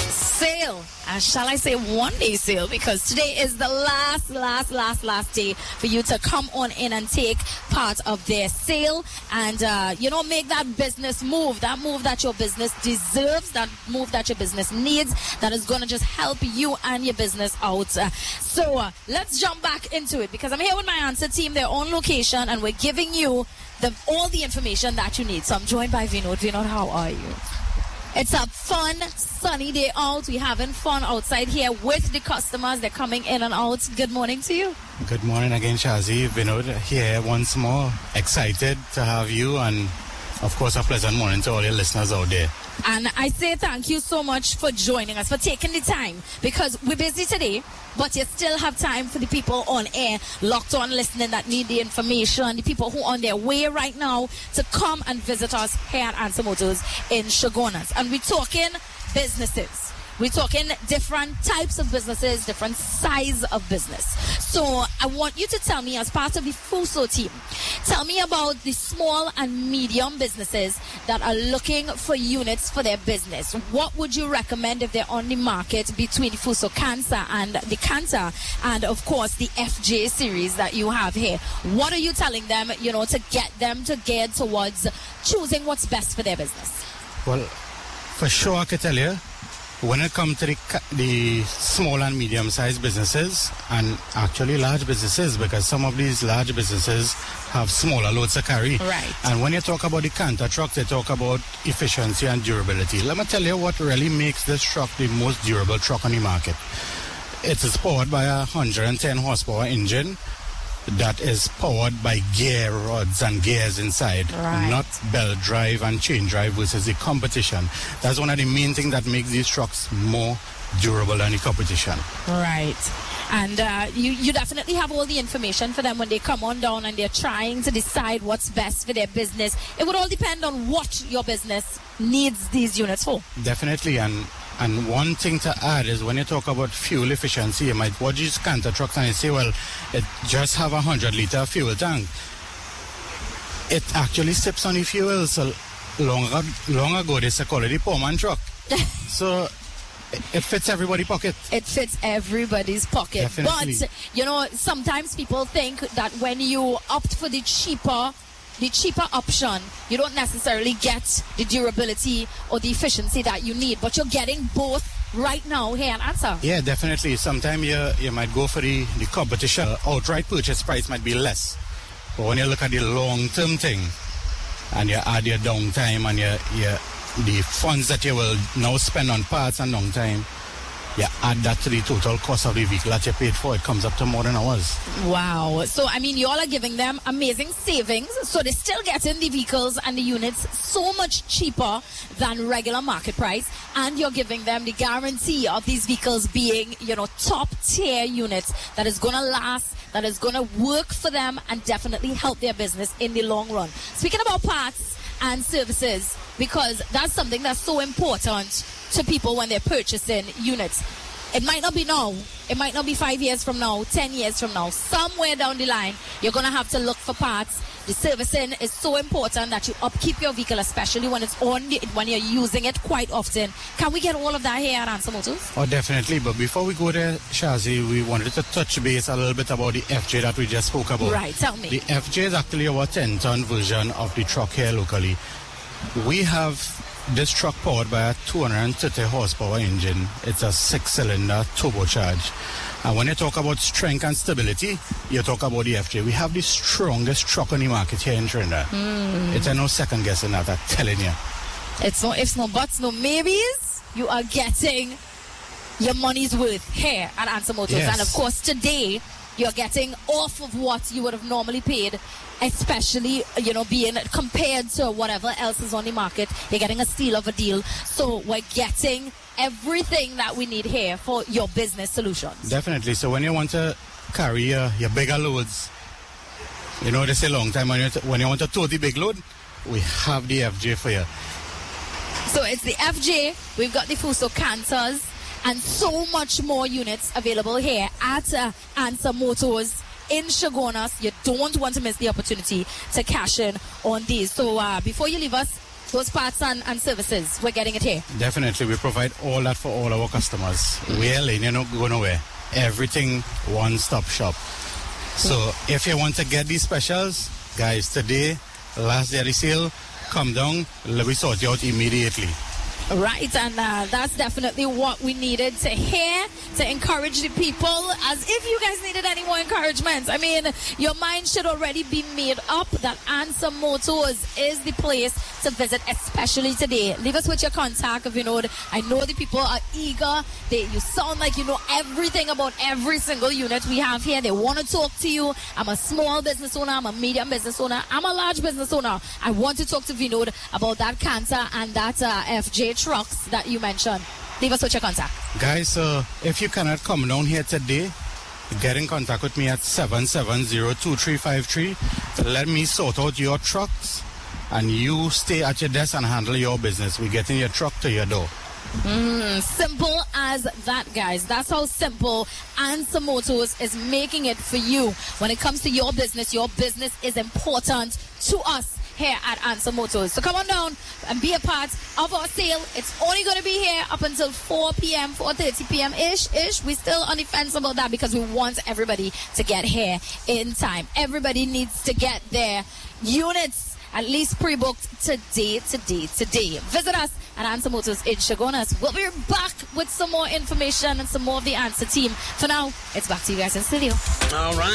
Sale, shall I say one-day sale, because today is the last day for you to come on in and take part of their sale and make that business move, that your business deserves, that move that your business needs, that is going to just help you and your business out. So let's jump back into it, because I'm here with my answer team, their own location, and we're giving you all the information that you need. So I'm joined by Vinod. Vinod, how are you? It's a fun, sunny day out. We're having fun outside here with the customers. They're coming in and out. Good morning to you. Good morning again, Shazi. Vinod here once more. Excited to have you, and of course a pleasant morning to all your listeners out there. And I say thank you so much for joining us, for taking the time, because we're busy today, but you still have time for the people on air, locked on, listening, that need the information, the people who are on their way right now to come and visit us here at Answer Motors in Chaguanas. And we're talking businesses. We're talking different types of businesses, different size of business. So I want you to tell me, as part of the FUSO team, tell me about the small and medium businesses that are looking for units for their business. What would you recommend if they're on the market between the FUSO Cancer and the Cancer, and of course the FJ series that you have here? What are you telling them, to get them to gear towards choosing what's best for their business? Well, for sure I can tell you, when it comes to the small and medium-sized businesses, and actually large businesses, because some of these large businesses have smaller loads to carry. Right. And when you talk about the Canter truck, they talk about efficiency and durability. Let me tell you what really makes this truck the most durable truck on the market. It is powered by a 110 horsepower engine that is powered by gear rods and gears inside, right, not belt drive and chain drive versus the competition. That's one of the main things that makes these trucks more durable than the competition. Right. And you definitely have all the information for them when they come on down and they're trying to decide what's best for their business. It would all depend on what your business needs these units for. Definitely. And one thing to add is, when you talk about fuel efficiency, you might watch these Canter trucks and you say, well, it just have a 100-liter fuel tank. It actually sips on the fuel. So long ago, they called it the poor man truck. So it fits everybody's pocket. It fits everybody's pocket. Definitely. But, sometimes people think that when you opt for the cheaper option, you don't necessarily get the durability or the efficiency that you need, but you're getting both right now here at Answer. Yeah, definitely. Sometimes you might go for the competition. Outright purchase price might be less, but when you look at the long-term thing and you add your downtime and the funds that you will now spend on parts and downtime, you add that to the total cost of the vehicle that you paid for, it comes up to more than ours. Wow. So, you all are giving them amazing savings. So they're still getting the vehicles and the units so much cheaper than regular market price. And you're giving them the guarantee of these vehicles being, top tier units that is going to last, that is going to work for them and definitely help their business in the long run. Speaking about parts and services, because that's something that's so important to people when they're purchasing units. It might not be now, it might not be 5 years from now, 10 years from now. Somewhere down the line, you're going to have to look for parts. The servicing is so important that you upkeep your vehicle, especially when when you're using it quite often. Can we get all of that here at Answer Motors? Oh, definitely. But before we go there, Shazi, we wanted to touch base a little bit about the FJ that we just spoke about. Right, tell me. The FJ is actually our 10-ton version of the truck here locally. We have this truck powered by a 230 horsepower engine. It's a 6-cylinder turbocharged. And when you talk about strength and stability, you talk about the FJ. We have the strongest truck on the market here in Trinidad. It's no second guessing that, I'm telling you. It's no ifs, no buts, no maybes. You are getting your money's worth here at Answer Motors. Yes. And of course, today, you're getting off of what you would have normally paid, especially, being compared to whatever else is on the market. You're getting a steal of a deal. So we're getting everything that we need here for your business solutions. Definitely. So when you want to carry your bigger loads, they say long time, when you want to tow the big load, we have the FJ for you. So it's the FJ, we've got the FUSO Canters, and so much more units available here at Answer Motors in Chaguanas. You don't want to miss the opportunity to cash in on these. So before you leave us, those parts and services, we're getting it here. Definitely, we provide all that for all our customers. We're letting you go nowhere. Everything one-stop shop. So if you want to get these specials, guys, today, last day of the sale, come down, we sort you out immediately. Right, and that's definitely what we needed to hear, to encourage the people, as if you guys needed any more encouragement. I mean, your mind should already be made up that Answer Motors is the place to visit, especially today. Leave us with your contact, Vinod. I know the people are eager. You sound like you know everything about every single unit we have here. They want to talk to you. I'm a small business owner. I'm a medium business owner. I'm a large business owner. I want to talk to Vinod about that Canter and that FJ trucks that you mentioned. Leave us with your contact. Guys, if you cannot come down here today, get in contact with me at 770-2353. Let me sort out your trucks and you stay at your desk and handle your business. We're getting your truck to your door. Simple as that, guys. That's how simple Answer Motors is making it for you. When it comes to your business is important to us here at Answer Motors. So come on down and be a part of our sale. It's only going to be here up until 4 p.m., 4:30 p.m. ish. We're still on the fence about that because we want everybody to get here in time. Everybody needs to get their units at least pre-booked today. Visit us at Answer Motors in Chaguanas. We'll be back with some more information and some more of the Answer team. For now, it's back to you guys in studio. All right.